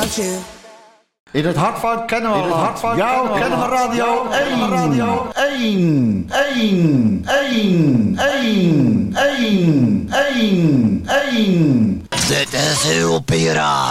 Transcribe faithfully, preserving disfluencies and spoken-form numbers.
In het hart van Kennemerland. In het hart van jouw Kennemer Radio één. Radio één. één. één. één. één. één. één. Dit is uw piraat.